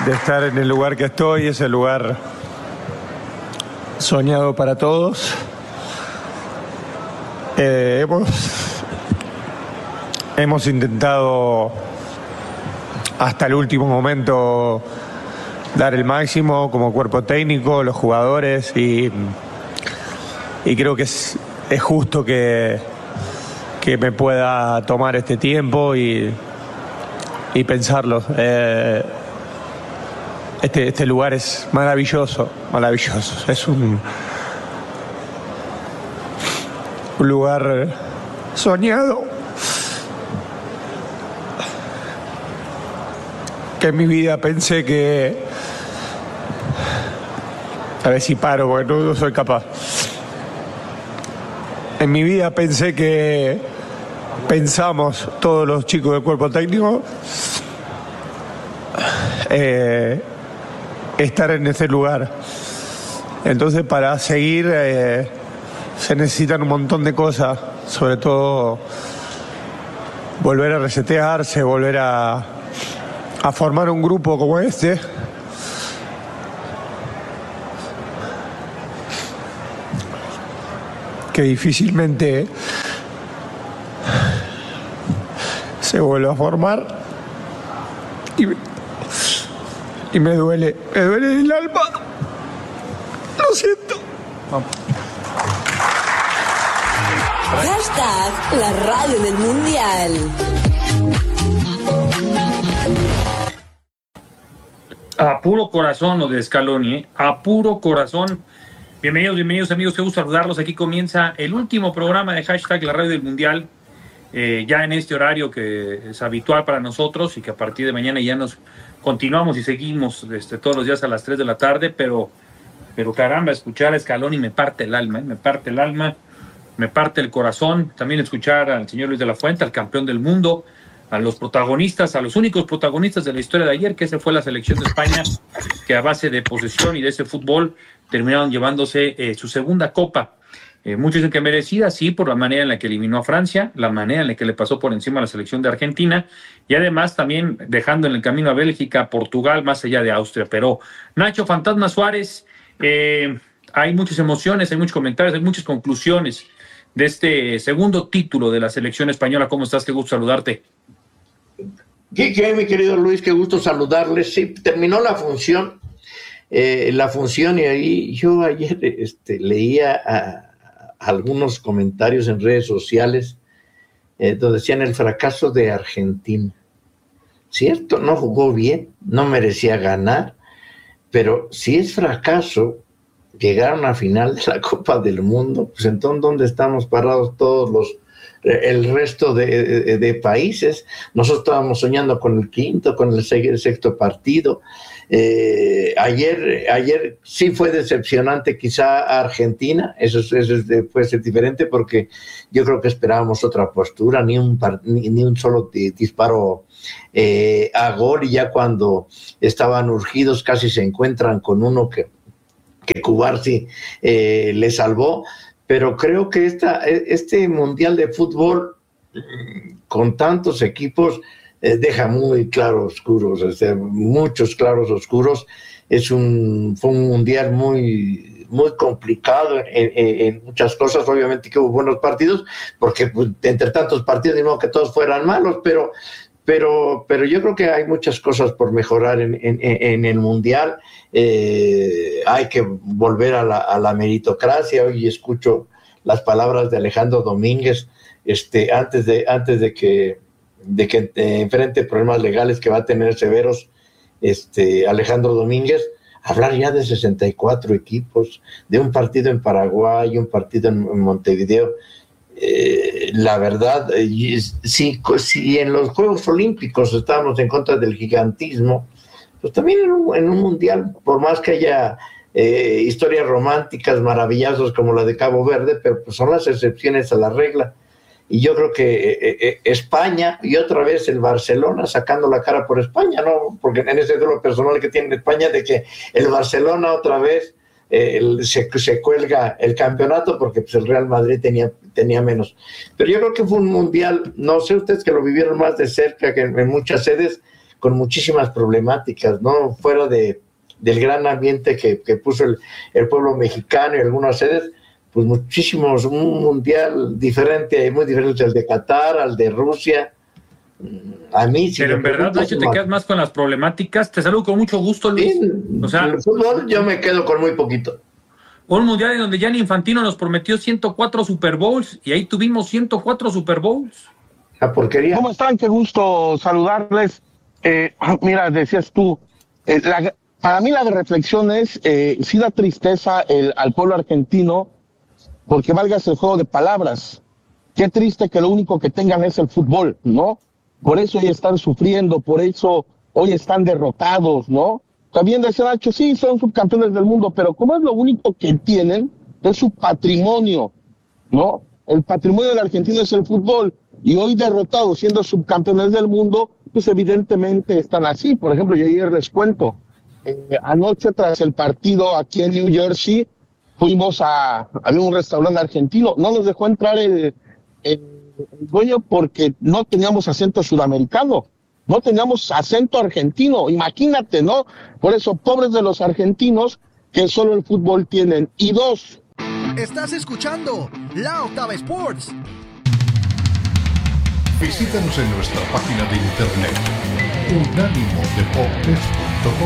de estar en el lugar que estoy, es el lugar soñado para todos. Hemos intentado hasta el último momento dar el máximo como cuerpo técnico, los jugadores, y creo que es justo que me pueda tomar este tiempo y pensarlo. Este lugar es maravilloso. Es un lugar soñado que en mi vida pensé que... A ver si paro, porque no soy capaz. En mi vida pensamos todos los chicos del cuerpo técnico estar en ese lugar. Entonces, para seguir se necesitan un montón de cosas, sobre todo volver a resetearse, volver a formar un grupo como este, que difícilmente se vuelve a formar, y me duele el alma. Lo siento. Hashtag la radio del mundial. A puro corazón lo de Scaloni, ¿eh? A puro corazón. Bienvenidos amigos, qué gusto saludarlos. Aquí comienza el último programa de Hashtag la radio del mundial, ya en este horario que es habitual para nosotros y que a partir de mañana ya nos continuamos y seguimos todos los días a las 3 de la tarde, pero caramba, escuchar a Scaloni me parte el alma, me parte el corazón. También escuchar al señor Luis de la Fuente, al campeón del mundo, a los protagonistas, a los únicos protagonistas de la historia de ayer, que esa fue la selección de España, que a base de posesión y de ese fútbol terminaron llevándose su segunda copa. Muchos dicen que merecida, sí, por la manera en la que eliminó a Francia, la manera en la que le pasó por encima a la selección de Argentina, y además también dejando en el camino a Bélgica, Portugal, más allá de Austria. Pero Nacho Fantasma Suárez, hay muchas emociones, hay muchos comentarios, hay muchas conclusiones de este segundo título de la selección española. ¿Cómo estás? Qué gusto saludarte. ¿Qué, mi querido Luis? Qué gusto saludarles. Sí, terminó la función y ahí yo ayer leía algunos comentarios en redes sociales donde decían el fracaso de Argentina. Cierto, no jugó bien, no merecía ganar, pero si es fracaso llegar a una final de la Copa del Mundo, pues entonces ¿dónde estamos parados todos el resto de países? Nosotros estábamos soñando con el quinto, con el sexto partido. Ayer sí fue decepcionante quizá a Argentina, eso puede ser diferente porque yo creo que esperábamos otra postura, ni un solo disparo a gol, y ya cuando estaban urgidos casi se encuentran con uno que Cubarsi le salvó. Pero creo que este Mundial de Fútbol con tantos equipos deja muy claroscuros, muchos claros oscuros. Fue un Mundial muy, muy complicado en muchas cosas. Obviamente que hubo buenos partidos, porque pues, entre tantos partidos, no que todos fueran malos, pero yo creo que hay muchas cosas por mejorar en el Mundial. Hay que volver a la meritocracia. Hoy escucho las palabras de Alejandro Domínguez antes de que enfrente problemas legales que va a tener severos Alejandro Domínguez, hablar ya de 64 equipos, de un partido en Paraguay, un partido en Montevideo. La verdad, si en los Juegos Olímpicos estábamos en contra del gigantismo, pues también en un mundial, por más que haya historias románticas maravillosas como la de Cabo Verde, pero pues son las excepciones a la regla. Y yo creo que España, y otra vez el Barcelona sacando la cara por España, ¿no? Porque en ese duelo personal que tiene España de que el Barcelona otra vez se cuelga el campeonato porque pues, el Real Madrid tenía menos. Pero yo creo que fue un mundial, no sé ustedes que lo vivieron más de cerca que en muchas sedes, con muchísimas problemáticas, ¿no? Fuera del gran ambiente que puso el pueblo mexicano y algunas sedes, pues muchísimos, un mundial diferente, muy diferente al de Qatar, al de Rusia. A mí sí. Pero en verdad, de hecho, te quedas más con las problemáticas. Te saludo con mucho gusto, Luis. Sí, o sea, el fútbol yo me quedo con muy poquito. Un mundial en donde Gianni Infantino nos prometió 104 Super Bowls y ahí tuvimos 104 Super Bowls. La porquería. ¿Cómo están? Qué gusto saludarles. Mira, decías tú, para mí la reflexión es, sí da tristeza al pueblo argentino, porque valgas el juego de palabras. Qué triste que lo único que tengan es el fútbol, ¿no? Por eso hoy están sufriendo, por eso hoy están derrotados, ¿no? También decía Nacho, sí, son subcampeones del mundo, pero como es lo único que tienen, es su patrimonio, ¿no? El patrimonio del argentino es el fútbol, y hoy derrotados, siendo subcampeones del mundo, pues evidentemente están así. Por ejemplo, yo ayer les cuento, anoche tras el partido aquí en New Jersey, había un restaurante argentino, no nos dejó entrar el dueño porque no teníamos acento sudamericano, no teníamos acento argentino, imagínate, ¿no? Por eso, pobres de los argentinos que solo el fútbol tienen. Y dos. Estás escuchando La Octava Sports. Visítanos en nuestra página de internet unánimodeportes.com.